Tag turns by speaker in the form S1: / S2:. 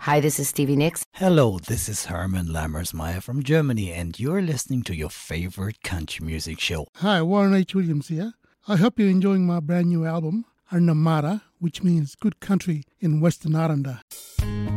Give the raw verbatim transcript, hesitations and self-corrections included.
S1: Hi, this is Stevie Nicks.
S2: Hello, this is Herman Lammersmeyer from Germany, and you're listening to your favorite country music show.
S3: Hi, Warren H. Williams here. I hope you're enjoying my brand new album, Arnamara, which means good country in Western Aranda.